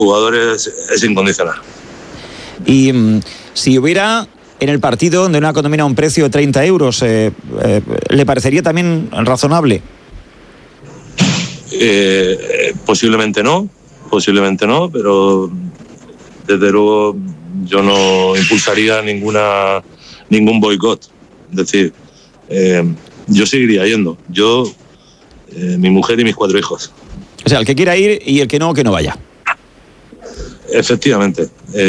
jugadores es incondicional. Y si hubiera en el partido de una condomina un precio de 30 euros, ¿le parecería también razonable? Posiblemente no, pero desde luego yo no impulsaría ningún boicot. Es decir, yo seguiría yendo. Yo, mi mujer y mis 4 hijos. O sea, el que quiera ir y el que no vaya. Efectivamente.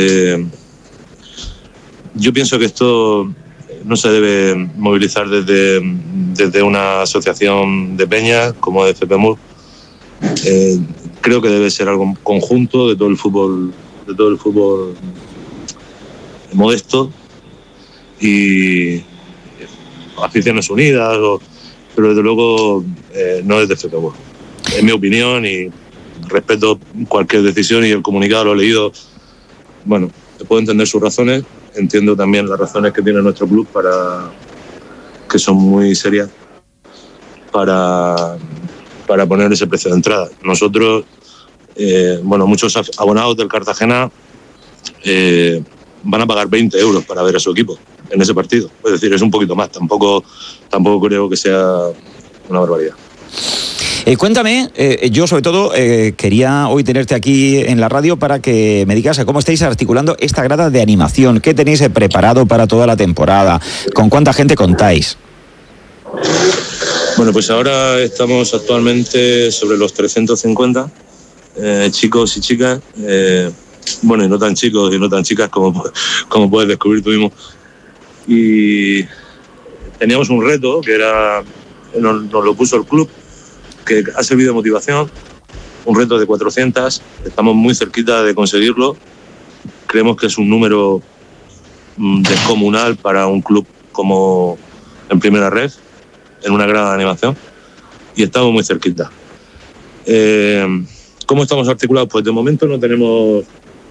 Yo pienso que esto no se debe movilizar desde una asociación de peñas como de FPMUR. Creo que debe ser algo conjunto de todo el fútbol modesto y aficiones unidas, pero desde luego no desde FPMUR. Es mi opinión y respeto cualquier decisión y el comunicado lo he leído. Bueno, puedo entender sus razones, entiendo también las razones que tiene nuestro club, que son muy serias, para poner ese precio de entrada. Nosotros, muchos abonados del Cartagena van a pagar 20 euros para ver a su equipo en ese partido. Es decir, es un poquito más, tampoco creo que sea una barbaridad. Cuéntame, yo sobre todo quería hoy tenerte aquí en la radio para que me digas cómo estáis articulando esta grada de animación, qué tenéis preparado para toda la temporada, con cuánta gente contáis. Bueno, pues ahora estamos actualmente sobre los 350 chicos y chicas, y no tan chicos y no tan chicas como puedes descubrir tú mismo. Y teníamos un reto que nos lo puso el club, que ha servido de motivación, un reto de 400, estamos muy cerquita de conseguirlo. Creemos que es un número descomunal para un club como en Primera Red, en una grada de animación, y estamos muy cerquita. ¿Cómo estamos articulados? Pues de momento no tenemos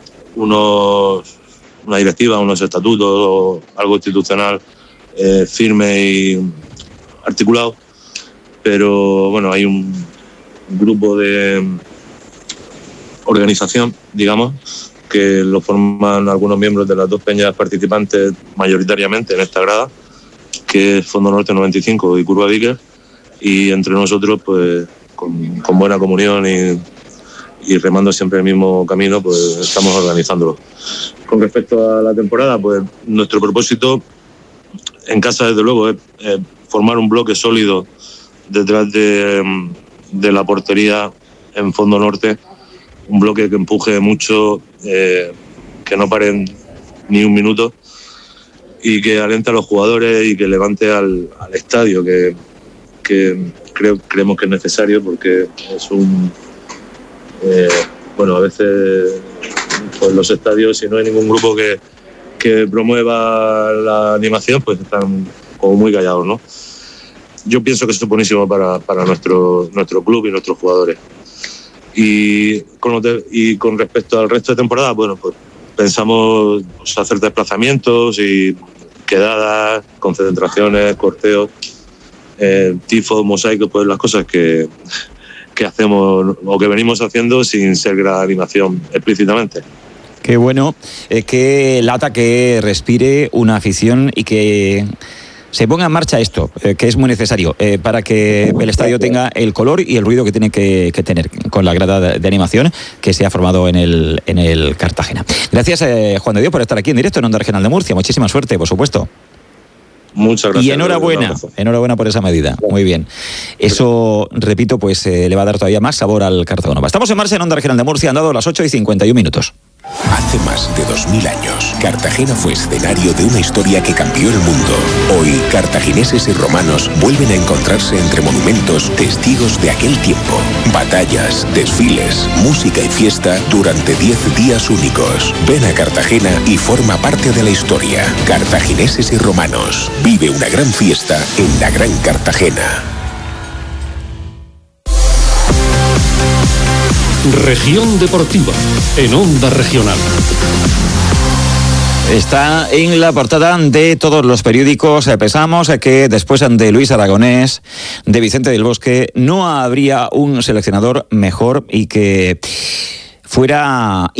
una directiva, unos estatutos o algo institucional firme y articulado, pero bueno, hay un grupo de organización, digamos, que lo forman algunos miembros de las 2 peñas participantes mayoritariamente en esta grada, que es Fondo Norte 95 y Curva Vickers, y entre nosotros, pues con buena comunión y remando siempre el mismo camino, pues estamos organizándolo. Con respecto a la temporada, pues nuestro propósito en casa, desde luego, es formar un bloque sólido detrás de la portería en Fondo Norte, un bloque que empuje mucho, que no paren ni un minuto y que alente a los jugadores y que levante al estadio, que creemos que es necesario, porque es a veces pues los estadios, si no hay ningún grupo que promueva la animación, pues están como muy callados, ¿no? Yo pienso que esto es buenísimo para nuestro club y nuestros jugadores. Y con respecto al resto de temporada, bueno, pues pensamos hacer desplazamientos y quedadas, concentraciones, corteos, tifos, mosaicos, pues las cosas que hacemos o que venimos haciendo sin ser grada de animación explícitamente. Qué bueno, que lata que respire una afición y que se ponga en marcha esto, que es muy necesario para que el estadio tenga el color y el ruido que tiene que tener con la grada de animación que se ha formado en el Cartagena. Gracias, Juan de Dios, por estar aquí en directo en Onda Regional de Murcia. Muchísima suerte, por supuesto. Muchas gracias. Y enhorabuena por esa medida. Muy bien. Eso, repito, pues le va a dar todavía más sabor al Cartagonova. Estamos en marcha en Onda Regional de Murcia, han dado las 8:51. Hace más de 2000 años, Cartagena fue escenario de una historia que cambió el mundo. Hoy, cartagineses y romanos vuelven a encontrarse entre monumentos, testigos de aquel tiempo. Batallas, desfiles, música y fiesta durante 10 días únicos. Ven a Cartagena y forma parte de la historia. Cartagineses y romanos. Vive una gran fiesta en la Gran Cartagena. Región Deportiva, en Onda Regional. Está en la portada de todos los periódicos. Pensamos que después de Luis Aragonés, de Vicente del Bosque, no habría un seleccionador mejor y que fuera